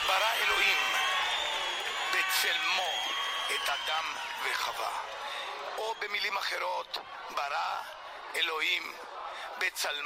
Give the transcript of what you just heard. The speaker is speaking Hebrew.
ברא אלוהים בצלמו את אדם וחווה. או במילים אחרות, ברא אלוהים בצלמו